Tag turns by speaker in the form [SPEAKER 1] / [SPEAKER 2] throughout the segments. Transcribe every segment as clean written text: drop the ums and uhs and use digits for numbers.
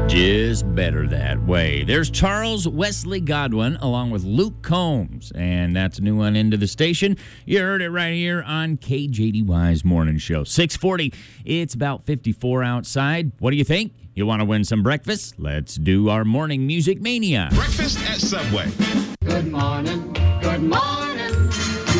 [SPEAKER 1] Just better that way. There's Charles Wesley Godwin along with Luke Combs, and that's a new one into the station. You heard it right here on KJDY's Morning Show. 6:40. It's about 54 outside. What do you think? You want to win some breakfast? Let's do our morning music mania.
[SPEAKER 2] Breakfast at Subway.
[SPEAKER 3] Good morning. Good morning.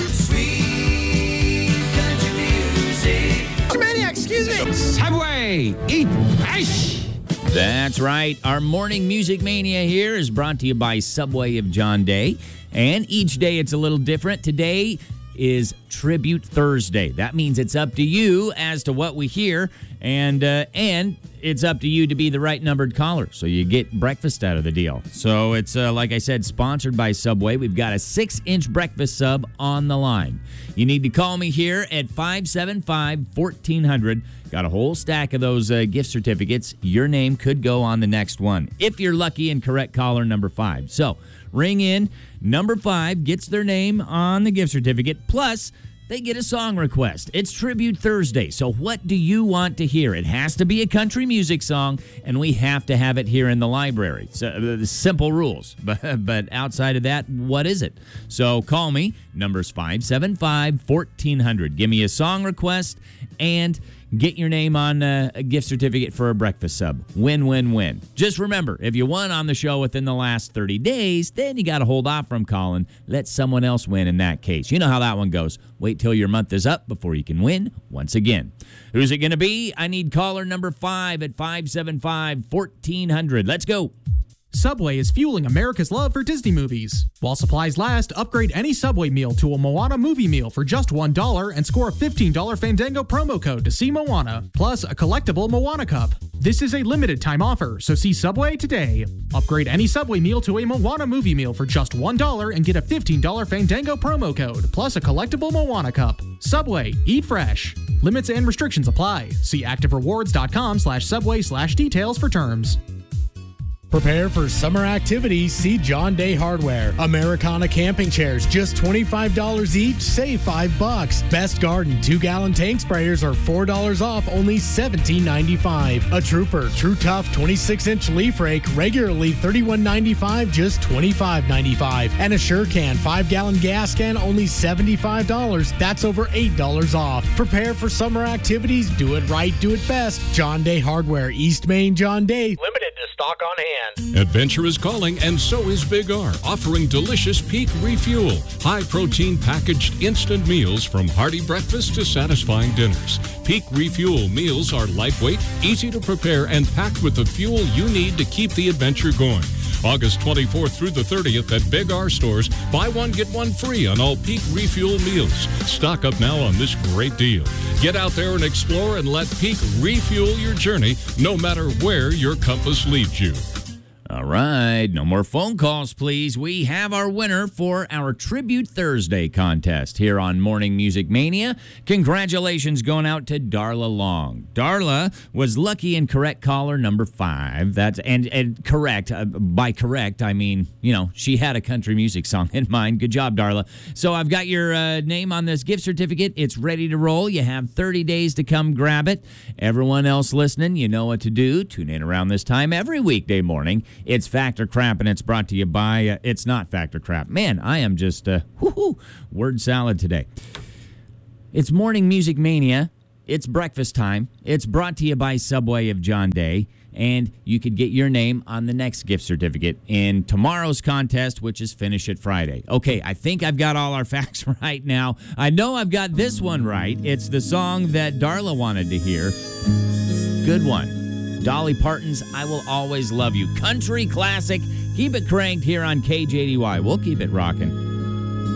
[SPEAKER 3] Sweet country music.
[SPEAKER 2] Maniac, excuse me. Subway. Eat ice.
[SPEAKER 1] That's right. Our morning music mania here is brought to you by Subway of John Day. And each day it's a little different. Today is Tribute Thursday. That means it's up to you as to what we hear. And it's up to you to be the right numbered caller. So you get breakfast out of the deal. So it's, like I said, sponsored by Subway. We've got a 6-inch breakfast sub on the line. You need to call me here at 575-1400. Got a whole stack of those gift certificates. Your name could go on the next one if you're lucky and correct caller number 5. So ring in. Number 5 gets their name on the gift certificate. Plus, they get a song request. It's Tribute Thursday. So what do you want to hear? It has to be a country music song, and we have to have it here in the library. So simple rules. But outside of that, what is it? So call me. Number's 575-1400. Give me a song request and get your name on a gift certificate for a breakfast sub. Win, win, win. Just remember, if you won on the show within the last 30 days, then you got to hold off from calling. Let someone else win in that case. You know how that one goes. Wait till your month is up before you can win once again. Who's it going to be? I need caller number 5 at 575-1400. Let's go.
[SPEAKER 4] Subway is fueling America's love for Disney movies. While supplies last, upgrade any Subway meal to a Moana movie meal for just $1 and score a $15 Fandango promo code to see Moana, plus a collectible Moana cup. This is a limited time offer, so see Subway today. Upgrade any Subway meal to a Moana movie meal for just $1 and get a $15 Fandango promo code, plus a collectible Moana cup. Subway, eat fresh. Limits and restrictions apply. See activerewards.com/subway/details for terms.
[SPEAKER 5] Prepare for summer activities. See John Day Hardware. Americana camping chairs, just $25 each. Save $5. Best Garden 2-gallon tank sprayers are $4 off, only $17.95. A Trooper True Tough 26-inch leaf rake, regularly $31.95, just $25.95. And a SureCan 5-gallon gas can, only $75. That's over $8 off. Prepare for summer activities. Do it right, do it best. John Day Hardware, East Main, John Day.
[SPEAKER 6] Limited to stock on hand.
[SPEAKER 7] Adventure is calling, and so is Big R, offering delicious Peak Refuel, high-protein packaged instant meals from hearty breakfast to satisfying dinners. Peak Refuel meals are lightweight, easy to prepare, and packed with the fuel you need to keep the adventure going. August 24th through the 30th at Big R stores. Buy one, get one free on all Peak Refuel meals. Stock up now on this great deal. Get out there and explore and let Peak refuel your journey, no matter where your compass leads you.
[SPEAKER 1] All right, no more phone calls, please. We have our winner for our Tribute Thursday contest here on Morning Music Mania. Congratulations going out to Darla Long. Darla was lucky and correct caller number 5. That's and correct. By correct, I mean, you know, she had a country music song in mind. Good job, Darla. So I've got your name on this gift certificate. It's ready to roll. You have 30 days to come grab it. Everyone else listening, you know what to do. Tune in around this time every weekday morning. It's Factor Crap, and it's brought to you by, it's not Factor Crap. Man, I am just, word salad today. It's Morning Music Mania. It's breakfast time. It's brought to you by Subway of John Day, and you could get your name on the next gift certificate in tomorrow's contest, which is Finish It Friday. Okay, I think I've got all our facts right now. I know I've got this one right. It's the song that Darla wanted to hear. Good one. Dolly Parton's I Will Always Love You. Country classic. Keep it cranked here on KJDY. We'll keep it rocking.